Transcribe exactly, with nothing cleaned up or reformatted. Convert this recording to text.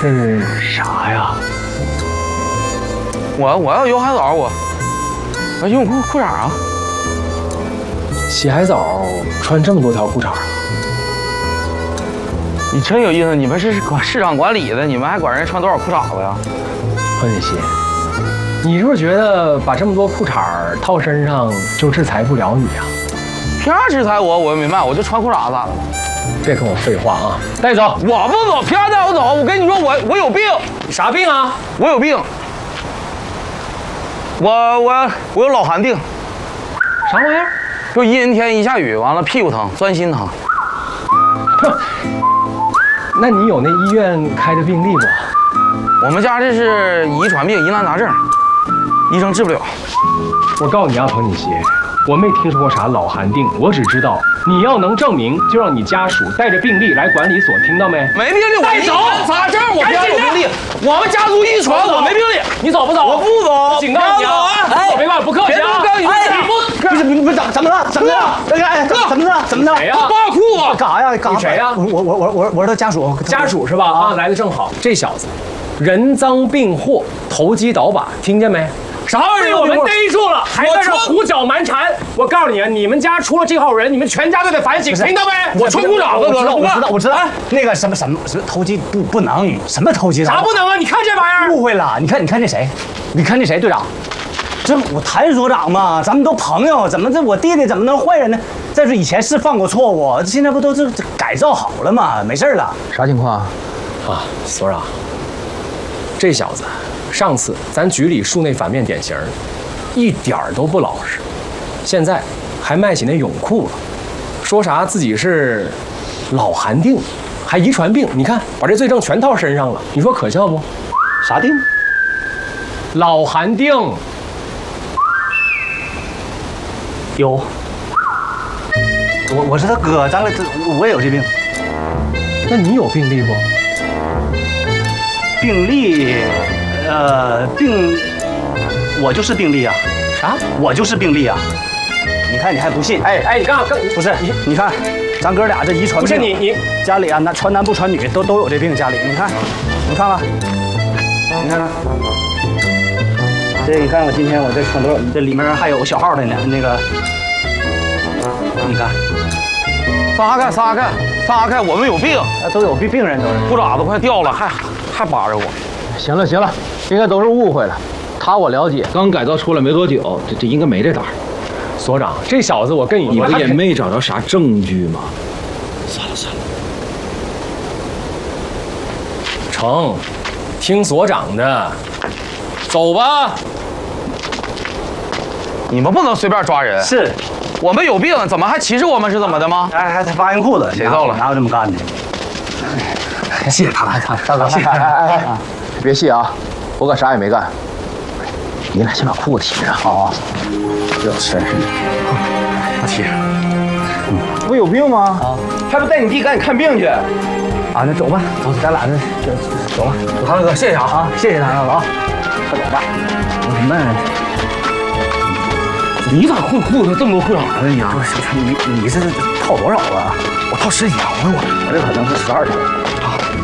是啥呀？ 我我要游海澡，我我游泳裤裤衩啊。 洗海澡穿这么多条裤衩啊？ 你真有意思，你们是管市场管理的，你们还管人穿多少裤衩子呀？ 潘锦溪，你是不是觉得把这么多裤衩套身上就制裁不了你啊？ 凭啥制裁我？我没卖，我就穿裤衩子咋了？ 别跟我废话啊！带走！ 我不走，凭啥带我走？我跟你说，我我有病。 你啥病啊？ 我有病。我我我有老寒定。 啥玩意儿？ 就一阴天一下雨，完了屁股疼，钻心疼。 哼，那你有那医院开的病历不？ 我们家这是遗传病，疑难杂症，医生治不了。 我告诉你啊，彭锦溪，我没听说过啥老寒定，我只知道你要能证明，就让你家属带着病历来管理所，听到没？ 没病历， 带走！ 杂症，我不要有病历。我们家族遗传，我没病历。 你走不走？ 我不走。 警告你啊！哎，别管，不客气啊！ 别动！ 哎，你不不是不是不是怎么了？怎么了？哎，怎么了？怎么了？ 谁呀？ 扒裤子！ 干啥呀？干啥？ 谁呀？ 我我我我我是他家属。 家属是吧？啊，来的正好。这小子，人赃并获，投机倒把，听见没？ 啥玩意儿？ 被我们逮住了，还在这胡搅蛮缠。我告诉你啊，你们家出了这号人，你们全家都得反省，听到没？ 我穿裤衩子，我知道，我知道，我知道。那个什么什么什么投机不不能，什么投机？ 啥不能啊？你看这玩意儿， 误会了。你看，你看这谁？你看这谁？队长，这我谭所长嘛，咱们都朋友，怎么这我弟弟怎么能坏人呢？再说以前是犯过错误，现在不都是改造好了吗？没事了。 啥情况啊？ 啊，所长，这小子上次咱局里树那反面典型，一点儿都不老实，现在还卖起那泳裤了，说啥自己是老寒定，还遗传病，你看把这罪证全套身上了，你说可笑不？ 啥定？ 老寒定。 有。我我是他哥，咱俩这我也有这病。 那你有病历不？ 病历，呃，病，我就是病历啊。 啥？ 我就是病历啊。你看你还不信？ 哎哎，你干啥？干不是你你看，咱哥俩这遗传病。 不是你你家里啊，男传男不传女，都都有这病。家里你看，你看看，你看看。这你看我今天我这穿多少？这里面还有小号的呢。那个，你看， 撒开撒开撒开，我们有病， 啊，都有病病人都是。 裤衩子快掉了，还还扒着我。 行了行了，应该都是误会了。他我了解，刚改造出来没多久，这这应该没这胆儿。 所长，这小子我跟你说， 你不也没找着啥证据吗？算了算了， 成，听所长的，走吧。 你们不能随便抓人。 是， 我们有病，怎么还歧视我们是怎么的吗？ 哎，还他扒人裤子， 谁造了？ 哪有这么干的？谢谢他，大哥，谢谢。 哎哎哎，别谢啊，我可啥也没干。你俩先把裤子提上。 好啊， 这真是， 我提上。 不有病吗？啊，还不带你弟赶紧看病去。 啊，那走吧，走，咱俩这这走吧。 唐大哥，谢谢啊， 啊，谢谢唐大哥啊，快走吧。我什么？ 你咋裤裤子这么多裤衩子呢？你啊， 不是你你这是套多少啊？ 我套十几条呢，我我这可能是十二条。